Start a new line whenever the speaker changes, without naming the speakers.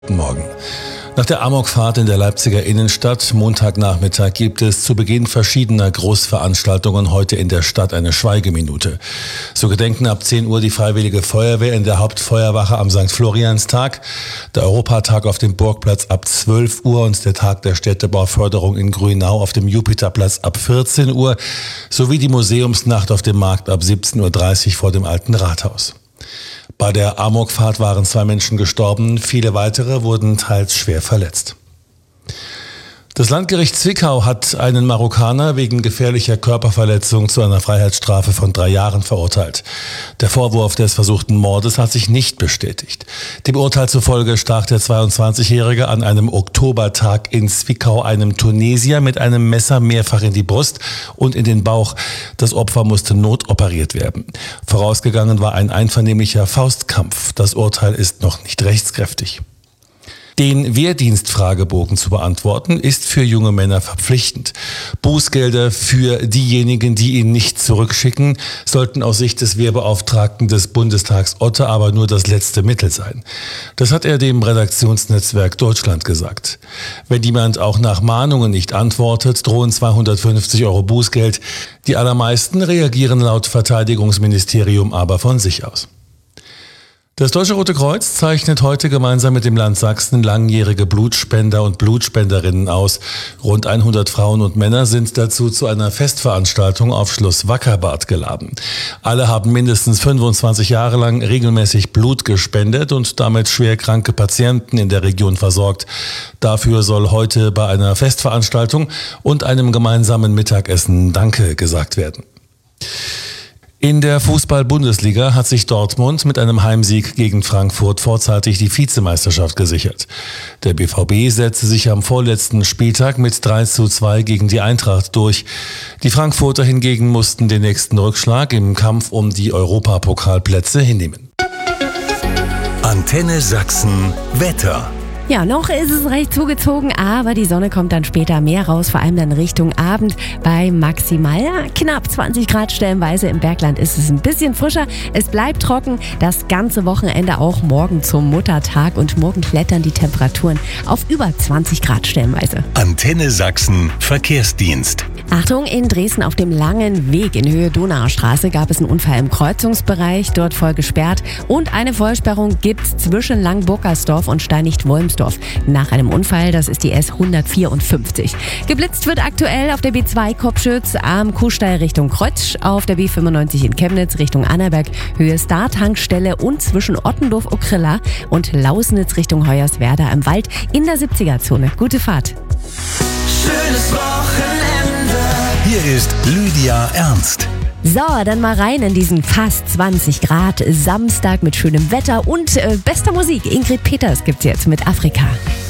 Guten Morgen. Nach der Amokfahrt in der Leipziger Innenstadt Montagnachmittag gibt es zu Beginn verschiedener Großveranstaltungen heute in der Stadt eine Schweigeminute. So gedenken ab 10 Uhr die Freiwillige Feuerwehr in der Hauptfeuerwache am St. Florianstag, der Europatag auf dem Burgplatz ab 12 Uhr und der Tag der Städtebauförderung in Grünau auf dem Jupiterplatz ab 14 Uhr sowie die Museumsnacht auf dem Markt ab 17.30 Uhr vor dem Alten Rathaus. Bei der Amokfahrt waren 2 Menschen gestorben, viele weitere wurden teils schwer verletzt. Das Landgericht Zwickau hat einen Marokkaner wegen gefährlicher Körperverletzung zu einer Freiheitsstrafe von 3 Jahren verurteilt. Der Vorwurf des versuchten Mordes hat sich nicht bestätigt. Dem Urteil zufolge stach der 22-Jährige an einem Oktobertag in Zwickau einem Tunesier mit einem Messer mehrfach in die Brust und in den Bauch. Das Opfer musste notoperiert werden. Vorausgegangen war ein einvernehmlicher Faustkampf. Das Urteil ist noch nicht rechtskräftig. Den Wehrdienstfragebogen zu beantworten, ist für junge Männer verpflichtend. Bußgelder für diejenigen, die ihn nicht zurückschicken, sollten aus Sicht des Wehrbeauftragten des Bundestags Otte aber nur das letzte Mittel sein. Das hat er dem Redaktionsnetzwerk Deutschland gesagt. Wenn jemand auch nach Mahnungen nicht antwortet, drohen 250 € Bußgeld. Die allermeisten reagieren laut Verteidigungsministerium aber von sich aus. Das Deutsche Rote Kreuz zeichnet heute gemeinsam mit dem Land Sachsen langjährige Blutspender und Blutspenderinnen aus. Rund 100 Frauen und Männer sind dazu zu einer Festveranstaltung auf Schloss Wackerbad geladen. Alle haben mindestens 25 Jahre lang regelmäßig Blut gespendet und damit schwer kranke Patienten in der Region versorgt. Dafür soll heute bei einer Festveranstaltung und einem gemeinsamen Mittagessen Danke gesagt werden. In der Fußball-Bundesliga hat sich Dortmund mit einem Heimsieg gegen Frankfurt vorzeitig die Vizemeisterschaft gesichert. Der BVB setzte sich am vorletzten Spieltag mit 3:2 gegen die Eintracht durch. Die Frankfurter hingegen mussten den nächsten Rückschlag im Kampf um die Europapokalplätze hinnehmen.
Antenne Sachsen Wetter.
Ja, noch ist es recht zugezogen, aber die Sonne kommt dann später mehr raus, vor allem dann Richtung Abend bei maximal knapp 20 Grad stellenweise. Im Bergland ist es ein bisschen frischer, es bleibt trocken, das ganze Wochenende auch morgen zum Muttertag und morgen klettern die Temperaturen auf über 20 Grad stellenweise.
Antenne Sachsen Verkehrsdienst.
Achtung, in Dresden auf dem langen Weg in Höhe Donaustraße gab es einen Unfall im Kreuzungsbereich, dort voll gesperrt und eine Vollsperrung gibt's zwischen Langburgersdorf und Steinicht-Wolmsdorf. Nach einem Unfall, das ist die S154. Geblitzt wird aktuell auf der B2 Kopschütz am Kuhstall Richtung Kreuz, auf der B95 in Chemnitz Richtung Annaberg, Höhe Star-Tankstelle und zwischen Ottendorf-Okrilla und Lausnitz Richtung Hoyerswerda im Wald in der 70er-Zone. Gute Fahrt.
Schönes Wochenende.
Hier ist Lydia Ernst.
So, dann mal rein in diesen fast 20 Grad Samstag mit schönem Wetter und bester Musik. Ingrid Peters gibt's jetzt mit Afrika.